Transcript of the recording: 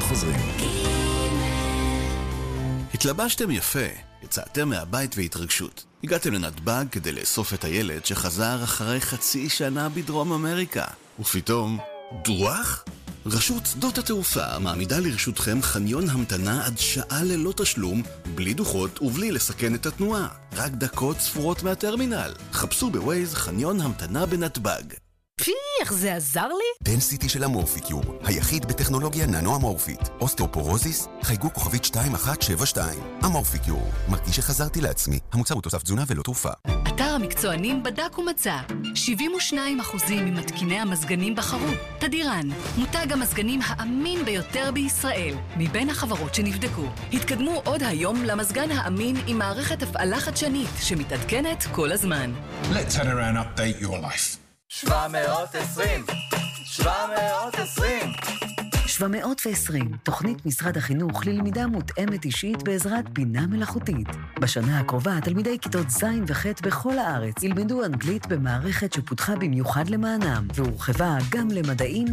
חוזרים. התלבשתם יפה, יצאתם מהבית והתרגשות. הגעתם לנתב"ג כדי לאסוף את הילד שחזר אחרי חצי שנה בדרום אמריקה. ופתאום, דרוח? רשות שדות התעופה מעמידה לרשותכם חניון המתנה עד שעה ללא תשלום, בלי דוחות ובלי לסכן את התנועה. רק דקות ספורות מהטרמינל. חפשו בווייז חניון המתנה בנתב"ג. איך זה עזר לי? דנסיטי של אמורפיקיור, היחיד בטכנולוגיה ננו-אמורפית. אוסטאופורוזיס, חייגו כוכבית 2172. אמורפיקיור, מרגיש שחזרתי לעצמי. המוצר הוא תוסף תזונה ולא תרופה. אתר המקצוענים בדק ומצא 72% ממתקיני המזגנים בחרו תדירן, מותג המזגנים האמין ביותר בישראל מבין החברות שנבדקו. התקדמו עוד היום למזגן האמין עם מערכת הפעלה חדשנית שמתעדכנת כל הזמן. Let's Tadiran update your life. 720 720, תוכנית משרד החינוך ללמידה מותאמת אישית בעזרת בינה מלאכותית. בשנה הקרובה, תלמידי כיתות ז' וח' בכל הארץ ילמדו אנגלית במערכת שפותחה במיוחד למענם, והורחבה גם למדעים,